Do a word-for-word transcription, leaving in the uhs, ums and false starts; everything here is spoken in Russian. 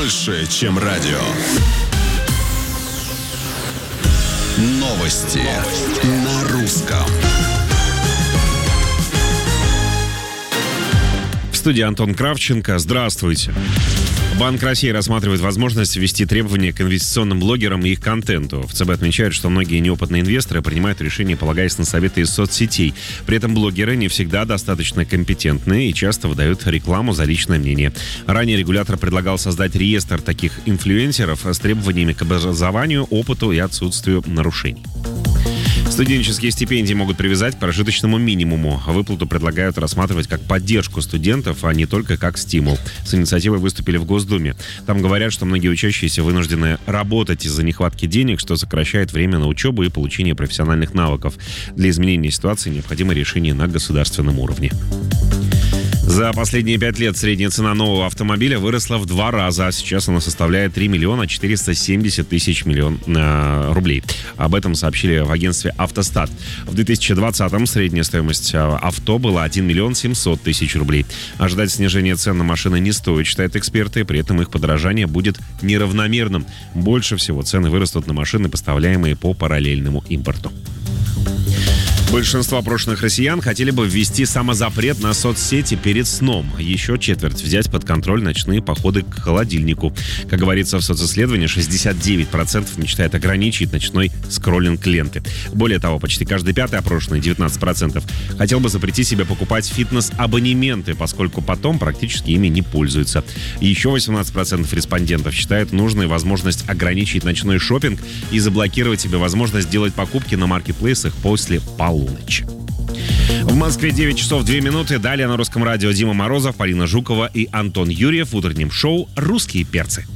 больше, чем радио. Новости, Новости. На русском. В студии Антон Кравченко. Здравствуйте. Банк России рассматривает возможность ввести требования к инвестиционным блогерам и их контенту. В ЦБ отмечают, что многие неопытные инвесторы принимают решения, полагаясь на советы из соцсетей. При этом блогеры не всегда достаточно компетентны и часто выдают рекламу за личное мнение. Ранее регулятор предлагал создать реестр таких инфлюенсеров с требованиями к образованию, опыту и отсутствию нарушений. Студенческие стипендии могут привязать к прожиточному минимуму. Выплату предлагают рассматривать как поддержку студентов, а не только как стимул. С инициативой выступили в Госдуме. Там говорят, что многие учащиеся вынуждены работать из-за нехватки денег, что сокращает время на учебу и получение профессиональных навыков. Для изменения ситуации необходимо решение на государственном уровне. За последние пять лет средняя цена нового автомобиля выросла в два раза, а сейчас она составляет три миллиона четыреста семьдесят тысяч миллион, э, рублей. Об этом сообщили в агентстве «Автостат». В две тысячи двадцатом средняя стоимость авто была один миллион семьсот тысяч рублей. Ожидать снижения цен на машины не стоит, считают эксперты, при этом их подорожание будет неравномерным. Больше всего цены вырастут на машины, поставляемые по параллельному импорту. Большинство опрошенных россиян хотели бы ввести самозапрет на соцсети перед сном. Еще четверть взять под контроль ночные походы к холодильнику. Как говорится в социсследовании, шестьдесят девять процентов мечтает ограничить ночной скроллинг ленты. Более того, почти каждый пятый опрошенный, девятнадцать процентов, хотел бы запретить себе покупать фитнес-абонементы, поскольку потом практически ими не пользуются. Еще восемнадцать процентов респондентов считают нужной возможность ограничить ночной шопинг и заблокировать себе возможность делать покупки на маркетплейсах после полуночи. В Москве девять часов две минуты. Далее на Русском радио Дима Морозов, Полина Жукова и Антон Юрьев в утреннем шоу «Русские перцы».